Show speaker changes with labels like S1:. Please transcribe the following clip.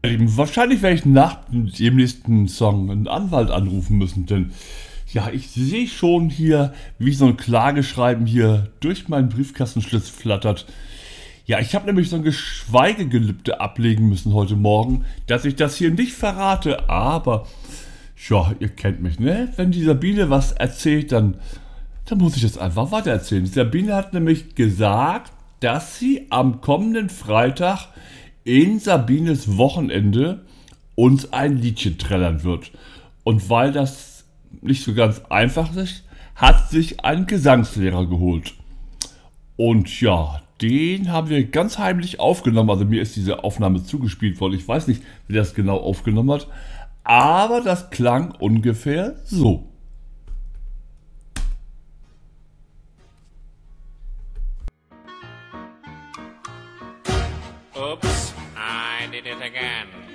S1: Wahrscheinlich werde ich nach dem nächsten Song einen Anwalt anrufen müssen, denn ja, ich sehe schon hier, wie so ein Klageschreiben hier durch meinen Briefkastenschlitz flattert. Ja, ich habe nämlich so ein Geschweigegelübde ablegen müssen heute Morgen, dass ich das hier nicht verrate, aber ja, ihr kennt mich, ne? Wenn die Sabine was erzählt, dann muss ich das einfach weitererzählen. Die Sabine hat nämlich gesagt, dass sie am kommenden Freitag in Sabines Wochenende uns ein Liedchen trällern wird. Und weil das nicht so ganz einfach ist, hat sich ein Gesangslehrer geholt. Und ja, den haben wir ganz heimlich aufgenommen. Also mir ist diese Aufnahme zugespielt worden. Ich weiß nicht, wie das genau aufgenommen hat. Aber das klang ungefähr so.
S2: Oops, I did it again.